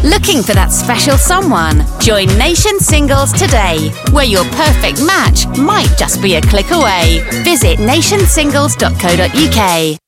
Looking for that special someone? Join Nation Singles today, where your perfect match might just be a click away. Visit nationsingles.co.uk.